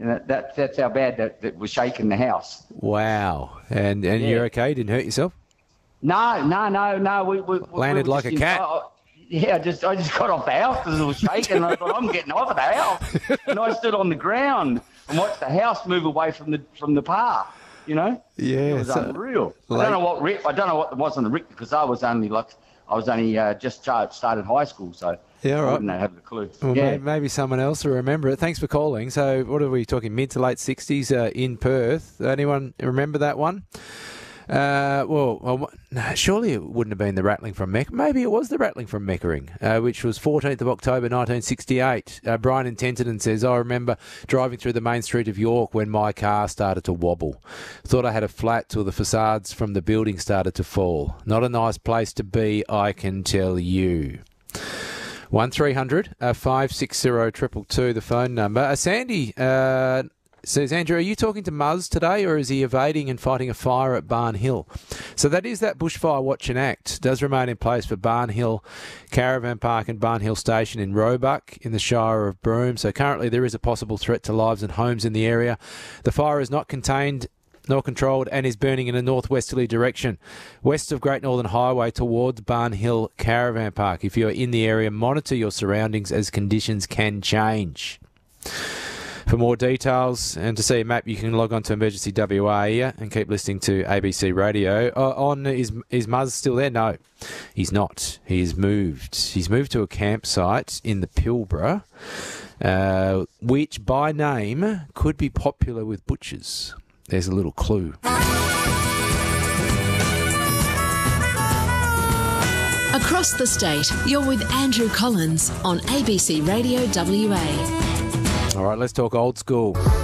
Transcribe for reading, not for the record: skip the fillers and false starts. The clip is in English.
And that's how bad that was shaking the house. Wow. And you're okay? Didn't hurt yourself? No. We landed like a cat. I just got off the house because it was shaking. And I thought, I'm getting off of the house. And I stood on the ground and watched the house move away from the path. You know? Yeah. It was unreal. I don't know what was on the Richter because I was only just started high school, so yeah, right. I wouldn't have a clue. Well, maybe someone else will remember it. Thanks for calling. So what are we talking, mid to late 60s in Perth? Anyone remember that one? Surely it wouldn't have been the rattling from Mecca. Maybe it was the rattling from Meckering, which was 14th of October 1968. Brian in Tenterden says, I remember driving through the main street of York when my car started to wobble. Thought I had a flat till the facades from the building started to fall. Not a nice place to be, I can tell you. 1300 560 222, the phone number. Sandy says, Andrew, are you talking to Muzz today, or is he evading and fighting a fire at Barn Hill? So that is that bushfire watch and act does remain in place for Barn Hill Caravan Park and Barn Hill Station in Roebuck in the Shire of Broome. So currently there is a possible threat to lives and homes in the area. The fire is not contained nor controlled and is burning in a northwesterly direction west of Great Northern Highway towards Barn Hill Caravan Park. If you're in the area, monitor your surroundings as conditions can change. For more details and to see a map, you can log on to Emergency WA and keep listening to ABC Radio. Is Muzz still there? No, he's not. He's moved. He's moved to a campsite in the Pilbara, which by name could be popular with butchers. There's a little clue. Across the state, you're with Andrew Collins on ABC Radio WA. All right, let's talk old school.